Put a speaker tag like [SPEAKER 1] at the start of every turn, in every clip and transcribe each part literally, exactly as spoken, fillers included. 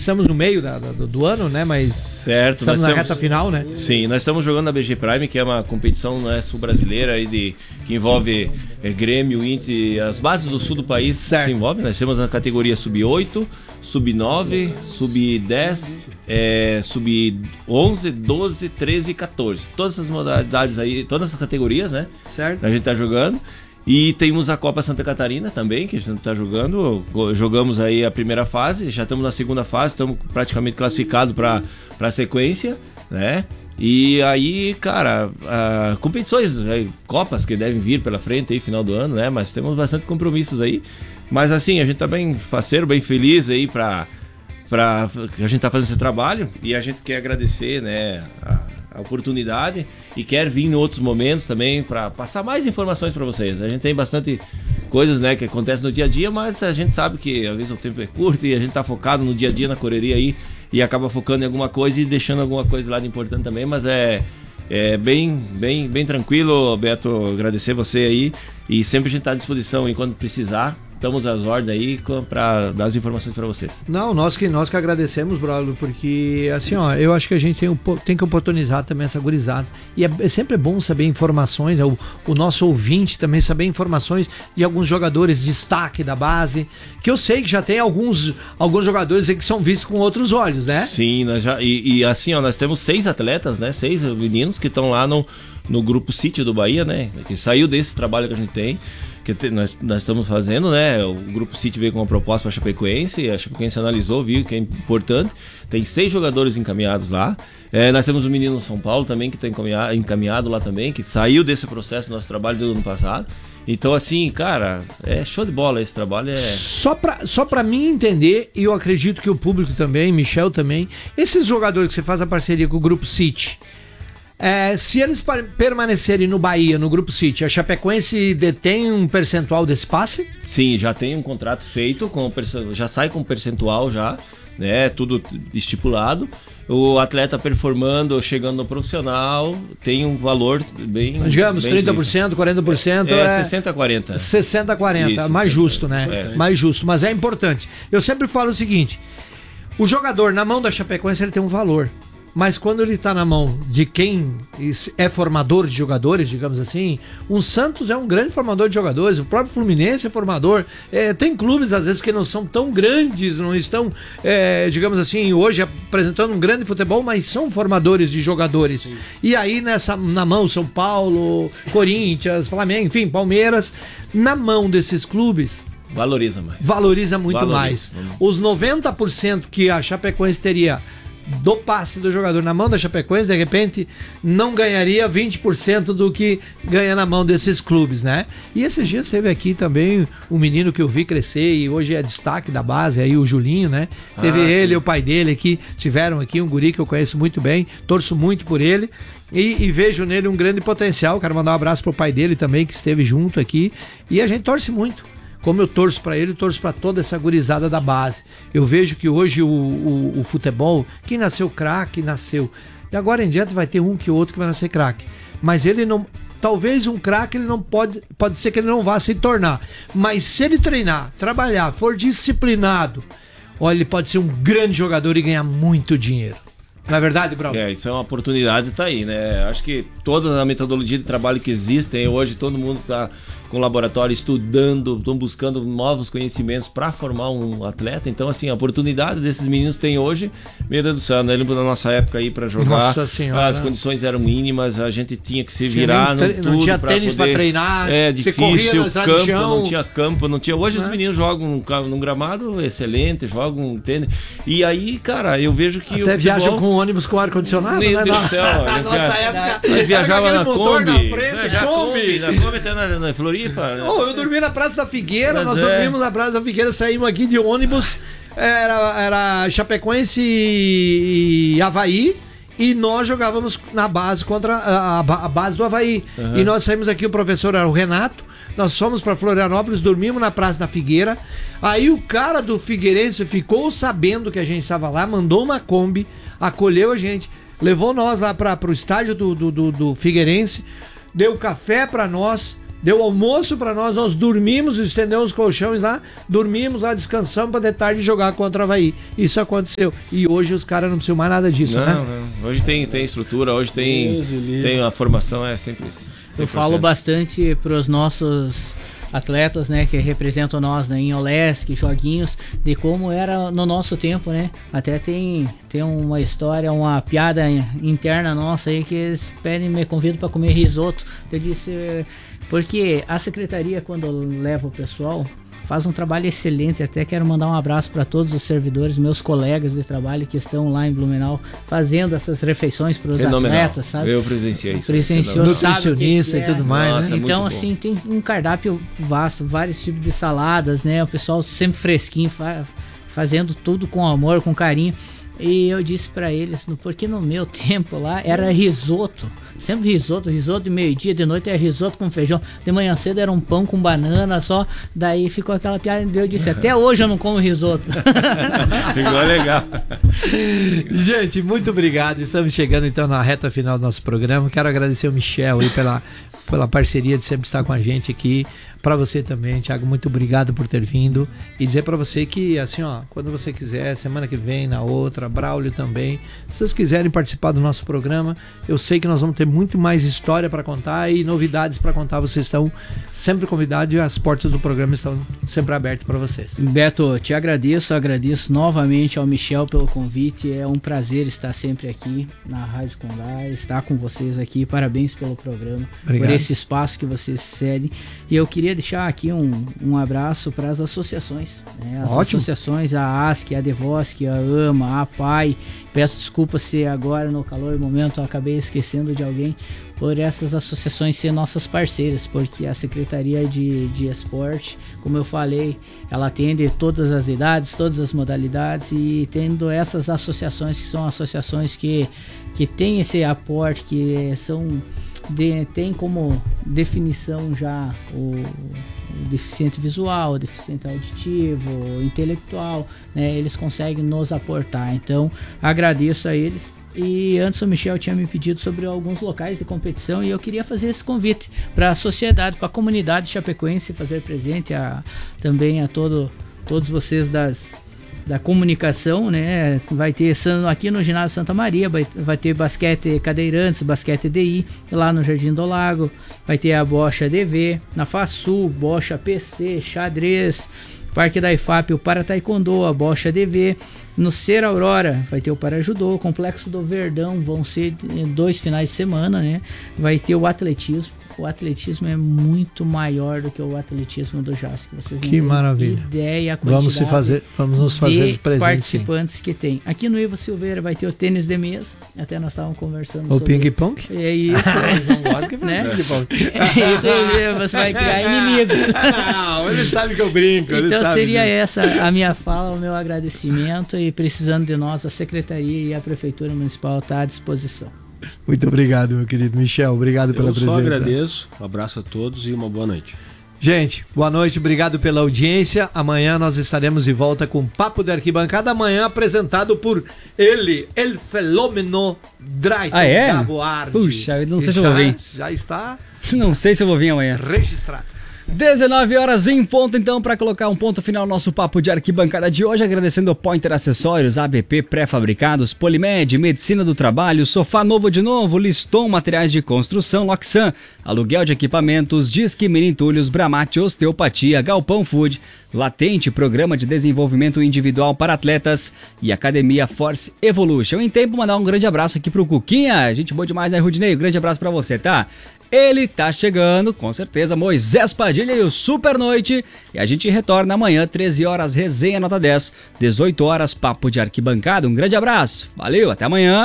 [SPEAKER 1] Estamos no meio da, do, do ano, né? Mas
[SPEAKER 2] certo,
[SPEAKER 1] estamos na
[SPEAKER 2] temos,
[SPEAKER 1] reta final, né?
[SPEAKER 2] Sim, nós estamos jogando na B G Prime, que é uma competição, né, sul-brasileira aí de, que envolve é, Grêmio, Inter, as bases do sul do país certo. Se envolvem. Nós temos a categoria sub oito, sub nove, sub dez, é, sub onze, doze, treze e quatorze. Todas essas modalidades aí, todas essas categorias, né? Certo. A gente tá jogando. E temos a Copa Santa Catarina também, que a gente está jogando. Jogamos aí a primeira fase, já estamos na segunda fase, estamos praticamente classificados para a sequência, né? E aí, cara, a, competições, né, Copas que devem vir pela frente aí, final do ano, né? Mas temos bastante compromissos aí. Mas assim, a gente tá bem faceiro, bem feliz aí para para a gente tá fazendo esse trabalho e a gente quer agradecer, né, a, a oportunidade e quer vir em outros momentos também para passar mais informações para vocês. A gente tem bastante coisas, né, que acontecem no dia a dia, mas a gente sabe que às vezes o tempo é curto e a gente tá focado no dia a dia, na correria aí, e acaba focando em alguma coisa e deixando alguma coisa de lado importante também, mas é É bem, bem, bem tranquilo, Beto, agradecer você aí, e sempre a gente está à disposição enquanto precisar. Estamos às ordens aí para dar as informações para vocês.
[SPEAKER 1] Não, nós que, nós que agradecemos, Braulio, porque assim, ó, eu acho que a gente tem, tem que oportunizar também essa gurizada. E é, é sempre bom saber informações, é o, o nosso ouvinte também saber informações de alguns jogadores de destaque da base, que eu sei que já tem alguns, alguns jogadores aí que são vistos com outros olhos, né?
[SPEAKER 2] Sim, nós já, e, e assim, ó, nós temos seis atletas, né? Seis meninos que estão lá no, no Grupo City do Bahia, né? Que saiu desse trabalho que a gente tem. Que te, nós, nós estamos fazendo, né? O Grupo City veio com uma proposta para a Chapecoense, a Chapecoense analisou, viu que é importante. Tem seis jogadores encaminhados lá. É, nós temos o menino São Paulo também, que está encaminhado, encaminhado lá também, que saiu desse processo do nosso trabalho do ano passado. Então, assim, cara, é show de bola esse trabalho. É...
[SPEAKER 1] Só para só para mim entender, e eu acredito que o público também, Michel também, esses jogadores que você faz a parceria com o Grupo City, É, se eles permanecerem no Bahia, no Grupo City, a Chapecoense detém um percentual desse passe?
[SPEAKER 2] Sim, já tem um contrato feito, com, já sai com percentual já, né? Tudo estipulado. O atleta performando, chegando no profissional, tem um valor bem...
[SPEAKER 1] Digamos,
[SPEAKER 2] bem
[SPEAKER 1] trinta por cento, quarenta por cento...
[SPEAKER 2] É, é sessenta a quarenta.
[SPEAKER 1] sessenta a quarenta, Isso, mais justo, né? É. Mais justo, mas é importante. Eu sempre falo o seguinte, o jogador na mão da Chapecoense ele tem um valor. Mas quando ele está na mão de quem é formador de jogadores, digamos assim, o Santos é um grande formador de jogadores, o próprio Fluminense é formador, é, tem clubes às vezes que não são tão grandes, não estão, é, digamos assim, hoje apresentando um grande futebol, mas são formadores de jogadores. Sim. E aí nessa, na mão São Paulo, Corinthians, Flamengo, enfim, Palmeiras, na mão desses clubes...
[SPEAKER 2] Valoriza mais.
[SPEAKER 1] Valoriza muito Valoriza. mais.
[SPEAKER 2] Hum.
[SPEAKER 1] Os noventa por cento que a Chapecoense teria do passe do jogador na mão da Chapecoense, de repente não ganharia vinte por cento do que ganha na mão desses clubes, né? E esses dias teve aqui também um menino que eu vi crescer e hoje é destaque da base, aí o Julinho, né? Teve ah, ele sim. e o pai dele aqui, tiveram aqui um guri que eu conheço muito bem, torço muito por ele e, e vejo nele um grande potencial. Quero mandar um abraço pro pai dele também, que esteve junto aqui, e a gente torce muito. Como eu torço para ele, eu torço para toda essa gurizada da base. Eu vejo que hoje o, o, o futebol, quem nasceu craque, nasceu. E agora em diante vai ter um que outro que vai nascer craque. Mas ele não... Talvez um craque ele não pode... Pode ser que ele não vá se tornar. Mas se ele treinar, trabalhar, for disciplinado, olha, ele pode ser um grande jogador e ganhar muito dinheiro. Não é verdade, Brau?
[SPEAKER 2] É, isso é uma oportunidade, tá aí, né? Acho que toda a metodologia de trabalho que existem hoje, todo mundo está com laboratório estudando, estão buscando novos conhecimentos para formar um atleta. Então, assim, a oportunidade desses meninos tem hoje, meu Deus do céu, né? Eu lembro da nossa época aí para jogar,
[SPEAKER 1] nossa senhora,
[SPEAKER 2] as condições eram mínimas, a gente tinha que se virar no tudo.
[SPEAKER 1] Não tinha tênis para treinar,
[SPEAKER 2] é difícil, campo, não tinha campo, não tinha. Hoje é. Os meninos jogam num gramado excelente, jogam tênis. E aí, cara, eu vejo que
[SPEAKER 1] até
[SPEAKER 2] o
[SPEAKER 1] viajam com ônibus com ar-condicionado,
[SPEAKER 2] meu
[SPEAKER 1] né?
[SPEAKER 2] Deus do céu,
[SPEAKER 1] na nossa época,
[SPEAKER 2] nós viajava na Kombi,
[SPEAKER 1] na frente,
[SPEAKER 2] já Kombi, na Kombi até na, na Floripa.
[SPEAKER 1] Oh, eu dormi na Praça da Figueira, Mas nós é. dormimos na Praça da Figueira, saímos aqui de ônibus, era, era Chapecoense e Avaí, e nós jogávamos na base contra a, a base do Avaí. Uhum. E nós saímos aqui, o professor era o Renato, nós fomos para Florianópolis, dormimos na Praça da Figueira. Aí o cara do Figueirense ficou sabendo que a gente estava lá, mandou uma Kombi, acolheu a gente, levou nós lá para o estádio do, do, do, do Figueirense, deu café para nós, deu almoço pra nós, nós dormimos, estendemos os colchões lá, dormimos lá, descansamos pra de tarde jogar contra o Avaí. Isso aconteceu. E hoje os caras não precisam mais nada disso,
[SPEAKER 2] não,
[SPEAKER 1] né?
[SPEAKER 2] Não. Hoje tem, tem estrutura, hoje tem, tem a formação, é sempre isso.
[SPEAKER 3] Eu falo bastante pros nossos atletas, né, que representam nós, né, em Olesc, joguinhos, de como era no nosso tempo, né? Até tem, tem uma história, uma piada interna nossa aí que eles pedem, me convidam para comer risoto. Eu disse, porque a secretaria, quando leva o pessoal, faz um trabalho excelente. Até quero mandar um abraço para todos os servidores, meus colegas de trabalho que estão lá em Blumenau fazendo essas refeições para os atletas, sabe?
[SPEAKER 2] Eu presenciei isso.
[SPEAKER 3] Presenciou,
[SPEAKER 1] nutricionista e tudo mais,
[SPEAKER 3] Nossa,
[SPEAKER 1] né?
[SPEAKER 3] Então, assim, tem um cardápio vasto, vários tipos de saladas, né? O pessoal sempre fresquinho, fa fazendo tudo com amor, com carinho. E eu disse pra eles, porque no meu tempo lá era risoto, sempre risoto, risoto de meio-dia, de noite era risoto com feijão, de manhã cedo era um pão com banana só, daí ficou aquela piada, eu disse, até hoje eu não como risoto.
[SPEAKER 2] Ficou legal.
[SPEAKER 1] Gente, muito obrigado, estamos chegando então na reta final do nosso programa, quero agradecer o Michel aí pela, pela parceria de sempre estar com a gente aqui. Para você também, Thiago, muito obrigado por ter vindo e dizer para você que, assim, ó, quando você quiser, semana que vem, na outra, Braulio também, se vocês quiserem participar do nosso programa, eu sei que nós vamos ter muito mais história para contar e novidades para contar. Vocês estão sempre convidados e as portas do programa estão sempre abertas para vocês.
[SPEAKER 3] Beto, te agradeço, agradeço novamente ao Michel pelo convite, é um prazer estar sempre aqui na Rádio Condá, estar com vocês aqui, parabéns pelo programa, obrigado. Por esse espaço que vocês cedem, e eu queria deixar aqui um, um abraço para as associações, né? As Ótimo. associações, a A S C, a Devosc, a AMA, a APAI. Peço desculpa se agora no calor do momento eu acabei esquecendo de alguém, por essas associações ser nossas parceiras, porque a Secretaria de, de Esporte, como eu falei, ela atende todas as idades, todas as modalidades, e tendo essas associações que são associações que, que têm esse aporte, que são... De, tem como definição já o, o deficiente visual, o deficiente auditivo, o intelectual, né? Eles conseguem nos aportar, então agradeço a eles. E antes o Michel tinha me pedido sobre alguns locais de competição e eu queria fazer esse convite para a sociedade, para a comunidade chapecoense, fazer presente a, também a todo, todos vocês das da comunicação, né? Vai ter aqui no ginásio Santa Maria, vai, vai ter basquete cadeirantes, basquete D I, lá no Jardim do Lago, vai ter a bocha D V, na Fasul, bocha P C, xadrez, Parque da I F A P, o para taekwondo, a bocha D V, no Ser Aurora vai ter o para judô, Complexo do Verdão, vão ser dois finais de semana, né? Vai ter o atletismo. O atletismo é muito maior do que o atletismo do J A S C. Vocês não
[SPEAKER 1] que maravilha.
[SPEAKER 3] Ideia, a
[SPEAKER 1] vamos, se fazer, vamos nos fazer
[SPEAKER 3] de
[SPEAKER 1] presente,
[SPEAKER 3] participantes sim. que tem. Aqui no Ivo Silveira vai ter o tênis de mesa. Até nós estávamos conversando
[SPEAKER 1] o
[SPEAKER 3] sobre...
[SPEAKER 1] O ping-pong?
[SPEAKER 3] É isso.
[SPEAKER 1] Eles não gostam que
[SPEAKER 3] né?
[SPEAKER 1] ping-pong.
[SPEAKER 3] É isso aí, você vai criar inimigos.
[SPEAKER 1] Não, ele sabe que eu brinco.
[SPEAKER 3] Então
[SPEAKER 1] sabe,
[SPEAKER 3] seria
[SPEAKER 1] gente.
[SPEAKER 3] essa a minha fala, o meu agradecimento, e precisando de nós, a Secretaria e a Prefeitura Municipal está à disposição.
[SPEAKER 1] Muito obrigado, meu querido Michel. Obrigado pela
[SPEAKER 4] Eu
[SPEAKER 1] presença.
[SPEAKER 4] Eu só agradeço. Um abraço a todos e uma boa noite.
[SPEAKER 1] Gente, boa noite. Obrigado pela audiência. Amanhã nós estaremos de volta com Papo de Arquibancada. Amanhã apresentado por ele, El Fenômeno Drayton
[SPEAKER 5] ah, é?
[SPEAKER 1] Gaboardi.
[SPEAKER 5] Puxa, não sei se eu
[SPEAKER 1] já,
[SPEAKER 5] vou vir.
[SPEAKER 1] Já está
[SPEAKER 5] Não sei se eu vou vir amanhã.
[SPEAKER 1] registrado.
[SPEAKER 5] dezenove horas em ponto, então, para colocar um ponto final no nosso papo de arquibancada de hoje, agradecendo o Pointer Acessórios, A B P Pré-Fabricados, Polimed, Medicina do Trabalho, Sofá Novo de Novo, Liston Materiais de Construção, Loxan, Aluguel de Equipamentos, Disque Menintulhos, Bramate Osteopatia, Galpão Food, Latente Programa de Desenvolvimento Individual para Atletas e Academia Force Evolution. Em tempo, mandar um grande abraço aqui pro Cuquinha, gente boa demais, né, Rudinei? Um grande abraço para você, tá? Ele tá chegando, com certeza, Moisés Padilha e o Super Noite. E a gente retorna amanhã, treze horas, resenha nota dez, dezoito horas, papo de arquibancada. Um grande abraço, valeu, até amanhã.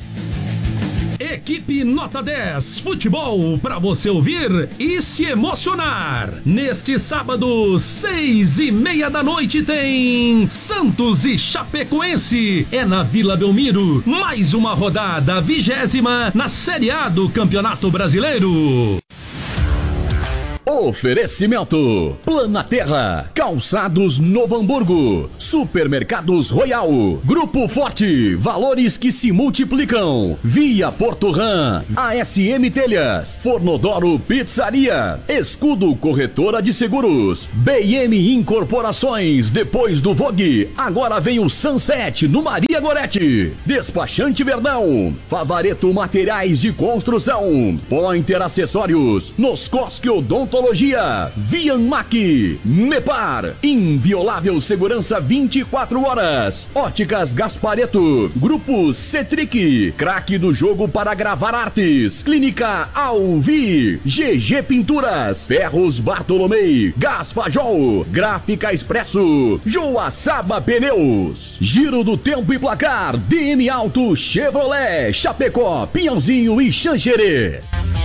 [SPEAKER 6] Equipe Nota dez, futebol para você ouvir e se emocionar. Neste sábado, seis e meia da noite tem Santos e Chapecoense. É na Vila Belmiro, mais uma rodada, vigésima na Série A do Campeonato Brasileiro.
[SPEAKER 7] Oferecimento Planaterra, Calçados Novo Hamburgo, Supermercados Royal, Grupo Forte, valores que se multiplicam, Via Porto Ram, A S M Telhas, Fornodoro Pizzaria, Escudo Corretora de Seguros, B M Incorporações, depois do Vogue, agora vem o Sunset no Maria Gorete, Despachante Verdão, Favareto Materiais de Construção, Pointer Acessórios, Noscosque Odontologia, Vianmac, Mepar, Inviolável Segurança vinte e quatro horas, Óticas Gaspareto, Grupo Cetric, craque do jogo para gravar artes, Clínica Alvi, G G Pinturas, Ferros Bartolomei, Gaspajol, Gráfica Expresso, Joaçaba Pneus, Giro do Tempo e Placar, D M Auto Chevrolet, Chapecó, Pinhãozinho e Xanxerê.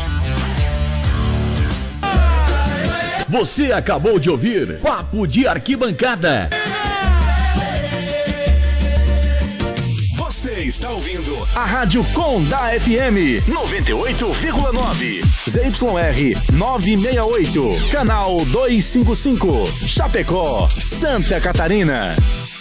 [SPEAKER 7] Você acabou de ouvir Papo de Arquibancada. Você está ouvindo a Rádio Condá F M noventa e oito vírgula nove, Z Y R novecentos e sessenta e oito, canal duzentos e cinquenta e cinco, Chapecó, Santa Catarina.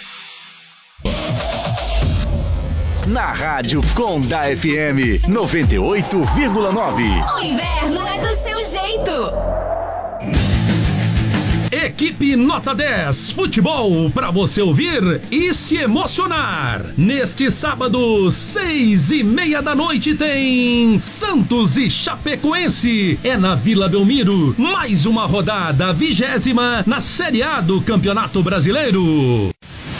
[SPEAKER 7] Na Rádio Condá F M noventa e oito vírgula nove.
[SPEAKER 8] O inverno é do seu jeito.
[SPEAKER 6] Equipe Nota dez, futebol para você ouvir e se emocionar. Neste sábado, seis e meia da noite tem Santos e Chapecoense. É na Vila Belmiro, mais uma rodada, vigésima na Série A do Campeonato Brasileiro.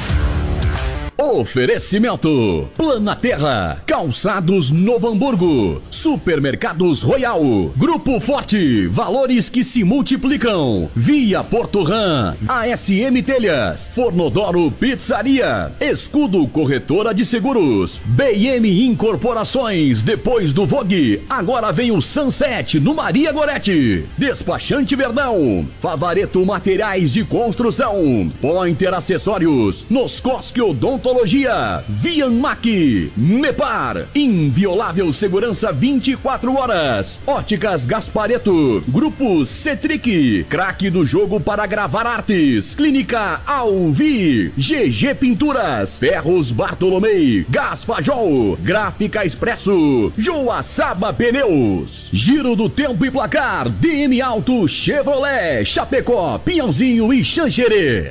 [SPEAKER 7] Oferecimento Planaterra, Calçados Novo Hamburgo, Supermercados Royal, Grupo Forte, valores que se multiplicam, Via Porto Ram, A S M Telhas, Fornodoro Pizzaria, Escudo Corretora de Seguros, B M Incorporações, depois do Vogue, agora vem o Sunset no Maria Gorete, Despachante Verdão, Favareto Materiais de Construção, Pointer Acessórios, Noscosque Odontologia, Vianmac, Mepar, Inviolável Segurança vinte e quatro horas, Óticas Gaspareto, Grupo Cetric, craque do jogo para gravar artes, Clínica Alvi, G G Pinturas, Ferros Bartolomei, Gaspajol, Gráfica Expresso, Joaçaba Pneus, Giro do Tempo e Placar, D M Auto Chevrolet, Chapecó, Pinhãozinho e Xanxerê.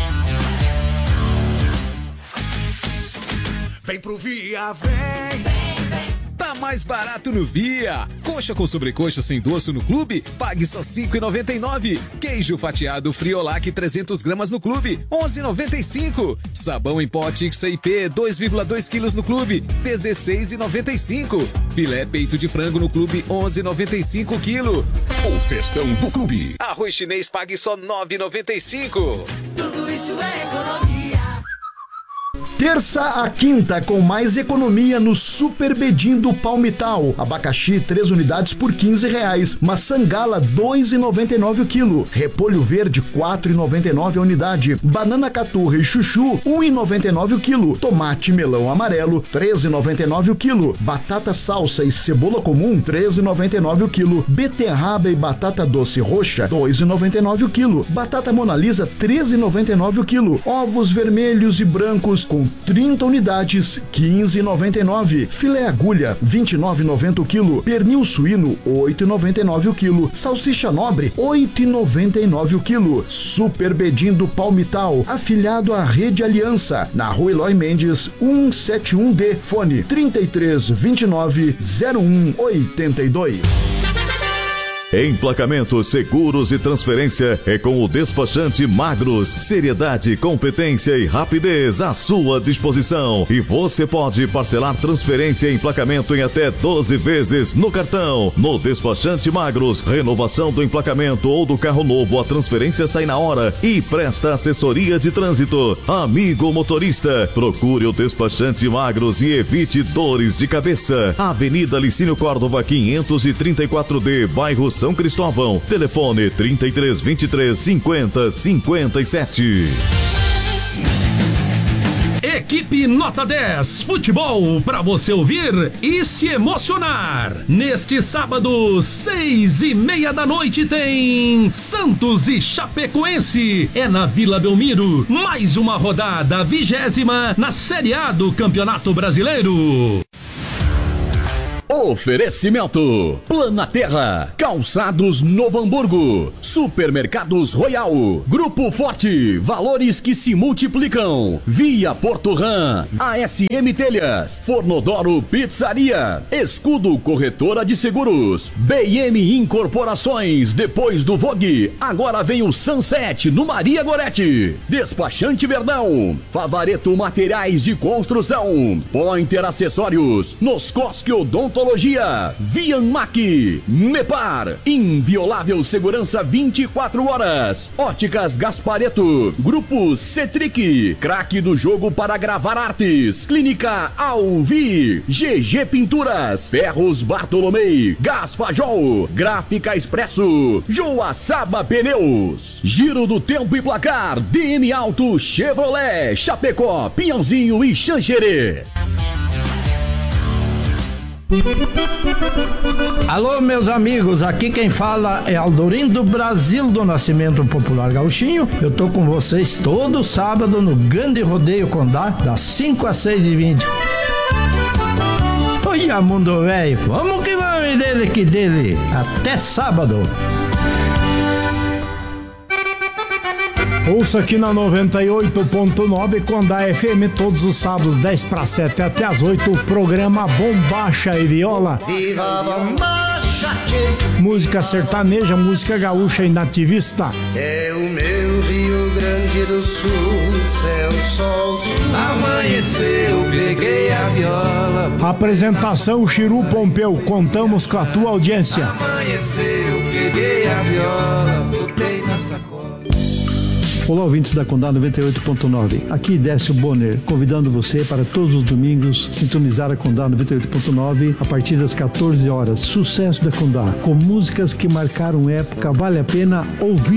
[SPEAKER 9] Vem pro Via, vem, vem, vem. Tá mais barato no Via. Coxa com sobrecoxa sem dorso no clube, pague só cinco reais e noventa e nove centavos. Queijo fatiado Friolac trezentos gramas no clube, onze reais e noventa e cinco centavos. Sabão em pó Tix I P dois vírgula dois quilos no clube, dezesseis reais e noventa e cinco centavos. Filé peito de frango no clube, onze reais e noventa e cinco centavos quilo.
[SPEAKER 7] O festão do clube.
[SPEAKER 9] Arroz chinês pague só nove reais e noventa e cinco centavos.
[SPEAKER 8] Tudo isso é economia.
[SPEAKER 10] Terça a quinta com mais economia no Super Bedim do Palmital. Abacaxi três unidades por quinze reais. Maçã gala dois reais e noventa e nove o quilo. Repolho verde quatro reais e noventa e nove a unidade. Banana caturra e chuchu um real e noventa e nove o quilo. Tomate melão amarelo três reais e noventa e nove o quilo. Batata salsa e cebola comum três reais e noventa e nove o quilo. Beterraba e batata doce roxa dois reais e noventa e nove o quilo. Batata monalisa três reais e noventa e nove o quilo. Ovos vermelhos e brancos com trinta unidades, quinze reais e noventa e nove. Filé agulha, vinte e nove reais e noventa o quilo. Pernil suíno, oito reais e noventa e nove o quilo. Salsicha nobre, oito reais e noventa e nove o quilo. Super Bedim do Palmital, afiliado à Rede Aliança, na Rua Eloy Mendes, cento e setenta e um D, fone trinta e três, vinte e nove, zero um, oitenta e dois.
[SPEAKER 11] Emplacamentos, seguros e transferência é com o Despachante Magros. Seriedade, competência e rapidez à sua disposição. E você pode parcelar transferência e emplacamento em até doze vezes no cartão. No Despachante Magros, renovação do emplacamento ou do carro novo, a transferência sai na hora e presta assessoria de trânsito. Amigo motorista, procure o Despachante Magros e evite dores de cabeça. Avenida Licínio Córdova quinhentos e trinta e quatro D, bairro São Cristóvão. Telefone trinta e três, vinte e três, cinquenta, cinquenta e sete.
[SPEAKER 6] Equipe Nota dez, futebol para você ouvir e se emocionar. Neste sábado, seis e meia da noite tem Santos e Chapecoense. É na Vila Belmiro, mais uma rodada, vigésima na Série A do Campeonato Brasileiro.
[SPEAKER 7] Oferecimento: Planaterra, Calçados Novo Hamburgo, Supermercados Royal, Grupo Forte, valores que se multiplicam, Via Porto Ram, A S M Telhas, Fornodoro Pizzaria, Escudo Corretora de Seguros, B M Incorporações, depois do Vogue, agora vem o Sunset no Maria Gorete, Despachante Verdão, Favareto Materiais de Construção, Pointer Acessórios, Noscosque Odontologia, Vianmac, Mepar, inviolável segurança vinte e quatro horas, Óticas Gaspareto, Grupo Cetric, craque do jogo para gravar artes, Clínica Alvi, G G Pinturas, Ferros Bartolomei, Gaspajol, Gráfica Expresso, Joaçaba Pneus, Giro do Tempo e Placar, D M Auto Chevrolet, Chapecó, Pinhãozinho e Xanxerê.
[SPEAKER 12] Alô, meus amigos, aqui quem fala é Aldorindo Brasil do Nascimento Popular Gauchinho. Eu tô com vocês todo sábado no Grande Rodeio Condá, das cinco às seis e vinte. Olha, mundo velho, vamos que vamos dele que dele. Até sábado.
[SPEAKER 13] Ouça aqui na noventa e oito ponto nove Condá F M todos os sábados, dez para sete até as oito, o programa Bombacha e Viola.
[SPEAKER 14] Viva Bombacha, tchê.
[SPEAKER 13] Música sertaneja, música gaúcha e nativista.
[SPEAKER 14] É o meu Rio Grande do Sul, céu, sol, sul. Amanheceu, peguei a viola.
[SPEAKER 13] Apresentação Chiru Pompeu, contamos com a tua audiência.
[SPEAKER 14] Amanheceu, peguei a viola, botei na sacola.
[SPEAKER 15] Olá, ouvintes da Condá noventa e oito ponto nove. Aqui Décio Bonner, convidando você para todos os domingos sintonizar a Condá noventa e oito ponto nove a partir das quatorze horas. Sucesso da Condá, com músicas que marcaram época, vale a pena ouvir.